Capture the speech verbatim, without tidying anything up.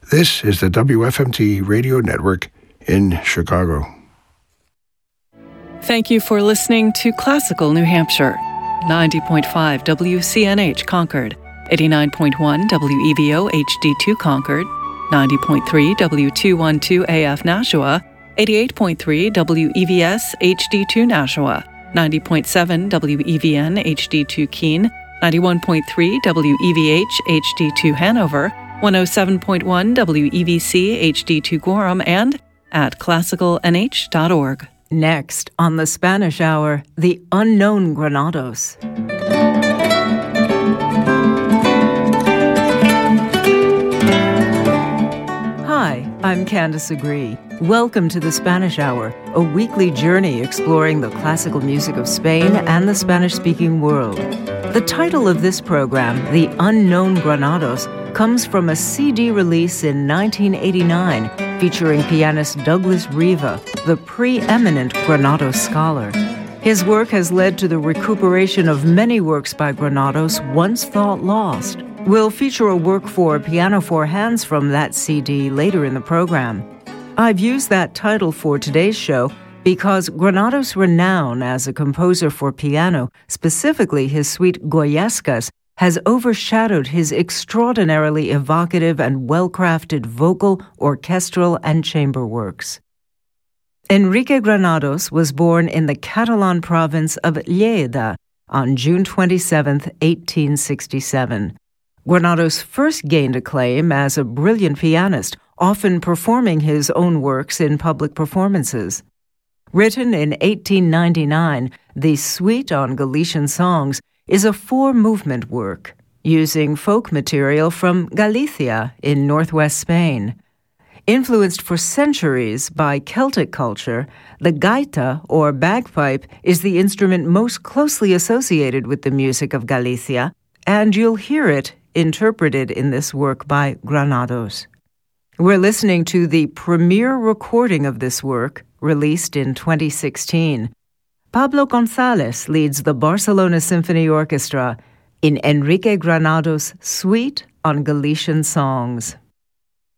This is the W F M T Radio Network in Chicago. Thank you for listening to Classical New Hampshire. ninety point five W C N H Concord, eighty-nine point one W E V O H D two Concord, ninety point three W two twelve A F Nashua, eighty-eight point three W E V S H D two Nashua, ninety point seven W E V N H D two Keene, ninety-one point three W E V H H D two Hanover, one oh seven point one W E V C H D two Gorham, and at classical n h dot org. Next, on the Spanish Hour, the Unknown Granados. Hi, I'm Candace Agree. Welcome to the Spanish Hour, a weekly journey exploring the classical music of Spain and the Spanish-speaking world. The title of this program, The Unknown Granados, comes from a C D release in nineteen eighty-nine featuring pianist Douglas Riva, the preeminent Granados scholar. His work has led to the recuperation of many works by Granados once thought lost. We'll feature a work for piano four hands from that C D later in the program. I've used that title for today's show because Granados' renown as a composer for piano, specifically his suite Goyescas, has overshadowed his extraordinarily evocative and well-crafted vocal, orchestral, and chamber works. Enrique Granados was born in the Catalan province of Lleida on June twenty-seventh, eighteen sixty-seven. Granados first gained acclaim as a brilliant pianist, often performing his own works in public performances. Written in eighteen ninety-nine, the Suite on Galician Songs is a four-movement work, using folk material from Galicia in northwest Spain. Influenced for centuries by Celtic culture, the gaita, or bagpipe, is the instrument most closely associated with the music of Galicia, and you'll hear it interpreted in this work by Granados. We're listening to the premiere recording of this work, released in twenty sixteen. Pablo González leads the Barcelona Symphony Orchestra in Enrique Granados' Suite on Galician Songs.